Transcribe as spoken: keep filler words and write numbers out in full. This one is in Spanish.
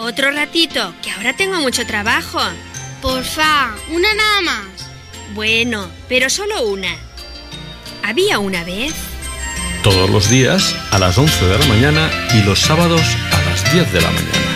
Otro ratito, que ahora tengo mucho trabajo. Porfa, una nada más. Bueno, pero solo una. Había una vez... Todos los días a las once de la mañana y los sábados a las diez de la mañana.